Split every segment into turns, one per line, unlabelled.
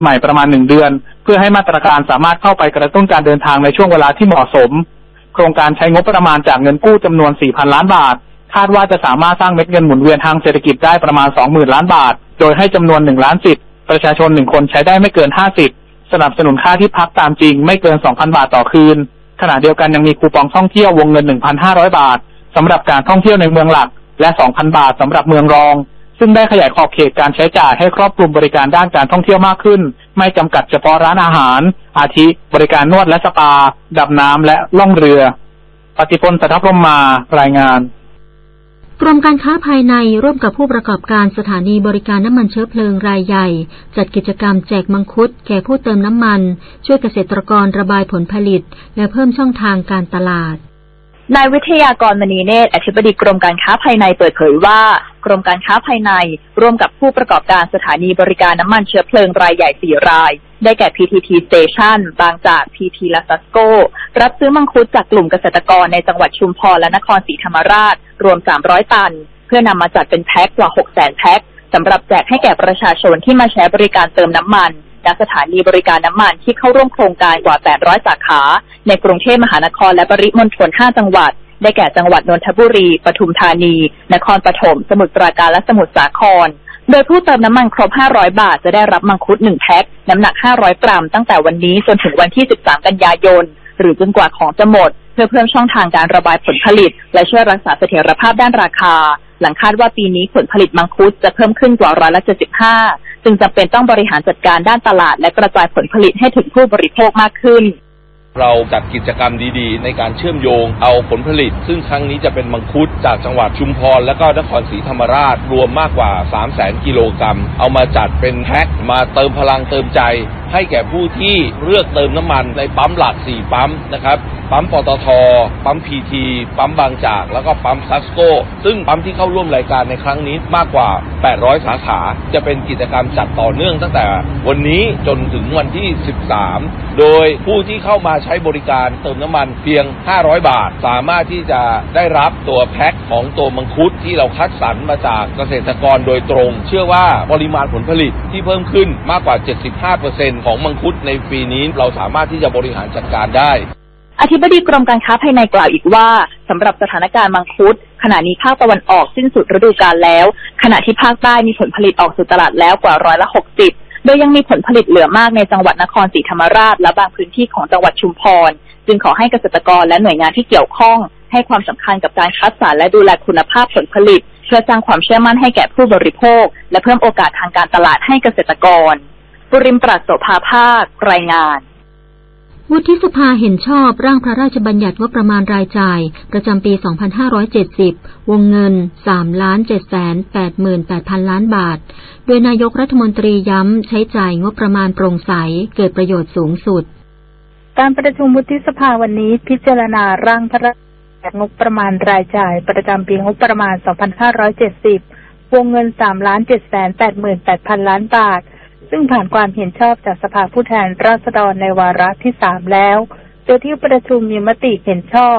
ใหม่ประมาณ1 เดือนเพื่อให้มาตรการสามารถเข้าไปกระตุ้นการเดินทางในช่วงเวลาที่เหมาะสมโครงการใช้งบประมาณจากเงินกู้จำนวน 4,000 ล้านบาทคาดว่าจะสามารถสร้างเม็ดเงินหมุนเวียนทางเศรษฐกิจได้ประมาณ 20,000 ล้านบาทโดยให้จำนวน1 ล้านสิทธิ์ประชาชน1 คนใช้ได้ไม่เกิน5 สิทธิ์สนับสนุนค่าที่พักตามจริงไม่เกิน 2,000 บาทต่อคืนขณะเดียวกันยังมีคูปองท่องเที่ยววงเงิน 1,500 บาทสำหรับการท่องเที่ยวในเมืองหลักและ 2,000 บาทสำหรับเมืองรองซึ่งได้ขยายขอบเขตการใช้จ่ายให้ครอบคลุมบริการด้านการท่องเที่ยวมากขึ้นไม่จำกัดเฉพาะร้านอาหารอาทิบริการนวดและสปาดำน้ำและล่องเรือปฏิพล สัทธพรหมมารายงาน
กรมการค้าภายในร่วมกับผู้ประกอบการสถานีบริการน้ำมันเชื้อเพลิงรายใหญ่จัดกิจกรรมแจกมังคุดแก่ผู้เติมน้ำมันช่วยเกษตรกรระบายผลผลิตและเพิ่มช่องทางการตลาด
นายวิทยากรมณีเนตรอธิบดีกรมการค้าภายในเปิดเผยว่ากรมการค้าภายในร่วมกับผู้ประกอบการสถานีบริการน้ำมันเชื้อเพลิงรายใหญ่4 รายได้แก่ PTT Station บางจาก PT และ Sasco รับซื้อมังคุดจากกลุ่มเกษตรกรในจังหวัดชุมพรและนครศรีธรรมราชรวม300 ตันเพื่อนำมาจัดเป็นแพ็คกว่า 600,000 แพ็คสำหรับแจกให้แก่ประชาชนที่มาใช้บริการเติมน้ำมันณสถานีบริการน้ำมันที่เข้าร่วมโครงการกว่า800 สาขาในกรุงเทพมหานครและปริมณฑล5 จังหวัดได้แก่จังหวัดนนทบุรีปทุมธานีนครปฐมสมุทรปราการและสมุทรสาครโดยผู้เติมน้ำมันครบ500 บาทจะได้รับมังคุด1 แพ็คน้ำหนัก500 กรัมตั้งแต่วันนี้จนถึงวันที่13 กันยายนหรือจนกว่าของจะหมดเพื่อเพิ่มช่องทางการระบายผลผลิตและช่วยรักษาเสถียรภาพด้านราคาหลังคาดว่าปีนี้ผลผลิตมังคุดจะเพิ่มขึ้นกว่า75%จึงจำเป็นต้องบริหารจัดการด้านตลาดและกระจายผลผลิตให้ถึงผู้บริโภคมากขึ้น
เราจัดกิจกรรมดีๆในการเชื่อมโยงเอาผลผลิตซึ่งครั้งนี้จะเป็นมังคุดจากจังหวัดชุมพรและก็นครศรีธรรมราชรวมมากกว่า 300,000 กิโลกรัมเอามาจัดเป็นแพ็คมาเติมพลังเติมใจให้แก่ผู้ที่เลือกเติมน้ำมันในปั๊มหลัก4 ปั๊มนะครับปั๊มปตท.ปั๊ม PT ปั๊มบางจากแล้วก็ปั๊มซัสโกซึ่งปั๊มที่เข้าร่วมรายการในครั้งนี้มากกว่า800 สาขาจะเป็นกิจกรรมจัดต่อเนื่องตั้งแต่วันนี้จนถึงวันที่13โดยผู้ที่เข้ามาใช้บริการเติมน้ำมันเพียง500 บาทสามารถที่จะได้รับตัวแพ็คของตัวมังคุดที่เราคัดสรรมาจากเกษตรกรโดยตรงเชื่อว่าปริมาณผลผลิตที่เพิ่มขึ้นมากกว่า 75% ของมังคุดในปีนี้เราสามารถที่จะบริหารจัดการได้
อธิบดีกรมการค้าภายในกล่าวอีกว่าสำหรับสถานการณ์มังคุดขณะนี้ภาคตะวันออกสิ้นสุดฤดูกาลแล้วขณะที่ภาคใต้มีผลผลิตออกสู่ตลาดแล้วกว่า60%โดยยังมีผลผลิตเหลือมากในจังหวัดนครศรีธรรมราชและบางพื้นที่ของจังหวัดชุมพรจึงขอให้เกษตรกรและหน่วยงานที่เกี่ยวข้องให้ความสำคัญกับการคัดสรรและดูแลคุณภาพผลผลิตเพื่อสร้างความเชื่อมั่นให้แก่ผู้บริโภคและเพิ่มโอกาสทางการตลาดให้เกษตรกรปุริมปราศโสภาภาครายงาน
วุฒิสภาเห็นชอบร่างพระราชบัญญัติงบประมาณรายจ่ายประจำปี 2570 วงเงิน 3,788,000 ล้านบาทโดยนายกรัฐมนตรีย้ำใช้จ่ายงบประมาณโปร่งใสเกิดประโยชน์สูงสุด
การประชุมวุฒิสภาวันนี้พิจารณาร่างพระราชบัญญัติงบประมาณรายจ่ายประจำปีงบประมาณ 2570 วงเงิน 3,788,000 ล้านบาทซึ่งผ่านความเห็นชอบจากสภาผู้แทนราษฎรในวาระที่3แล้วโดยที่ประชุมมีมติเห็นชอบ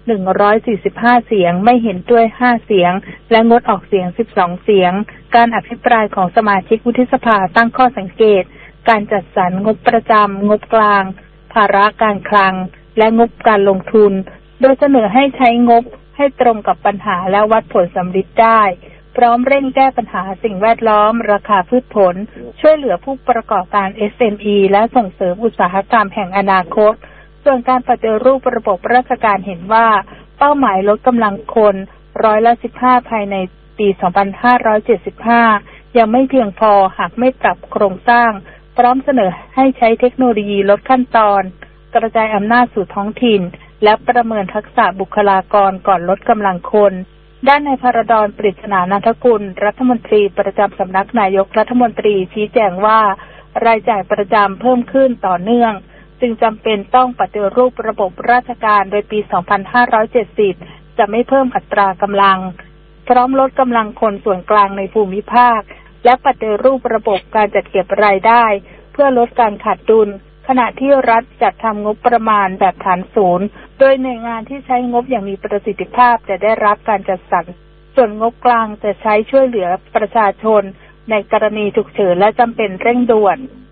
145เสียงไม่เห็นด้วย5เสียงและงดออกเสียง12เสียงการอภิปรายของสมาชิกวุฒิสภาตั้งข้อสังเกตการจัดสรรงบประจำงบกลางภาระการคลังและงบการลงทุนโดยเสนอให้ใช้งบให้ตรงกับปัญหาและวัดผลสำฤทธิ์ได้พร้อมเร่งแก้ปัญหาสิ่งแวดล้อมราคาพืชผลช่วยเหลือผู้ประกอบการ SME และส่งเสริมอุตสาหกรรมแห่งอนาคตส่วนการปฏิรูประบบราชการเห็นว่าเป้าหมายลดกำลังคน15%ภายในปี 2575 ยังไม่เพียงพอหากไม่ปรับโครงสร้างพร้อมเสนอให้ใช้เทคโนโลยีลดขั้นตอนกระจายอำนาจสู่ท้องถิ่นและประเมินทักษะบุคลากรก่อนลดกำลังคนด้านนายภรดร ปริศนานันทกุลรัฐมนตรีประจำสำนักนายกรัฐมนตรีชี้แจงว่ารายจ่ายประจำเพิ่มขึ้นต่อเนื่องจึงจำเป็นต้องปฏิรูประบบราชการโดยปี 2570 จะไม่เพิ่มอัตรากำลังพร้อมลดกำลังคนส่วนกลางในภูมิภาคและปฏิรูประบบการจัดเก็บรายได้เพื่อลดการขาดดุลขณะที่รัฐจัดทำงบประมาณแบบฐานศูนย์โดยหน่วยงานที่ใช้งบอย่างมีประสิทธิภาพจะได้รับการจัดสรรส่วนงบกลางจะใช้ช่วยเหลือประชาชนในกรณีฉุกเฉินและจำเป็นเร่งด่วน